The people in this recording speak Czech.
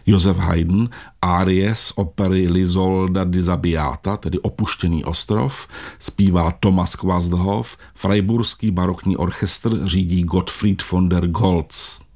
Josef Haydn, árie z opery L'Isolda Disabbiata, tedy Opuštěný ostrov, zpívá Thomas Quasthoff, Freiburský barokní orchestr řídí Gottfried von der Goltz.